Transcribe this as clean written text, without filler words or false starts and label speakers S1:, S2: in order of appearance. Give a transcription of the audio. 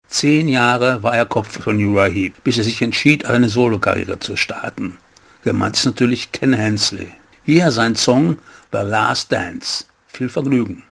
S1: 10 Jahre war er Kopf von Uriah Heep, bis er sich entschied, eine Solokarriere zu starten. Gemeint ist natürlich Ken Hensley. Hier sein Song The Last Dance. Viel Vergnügen.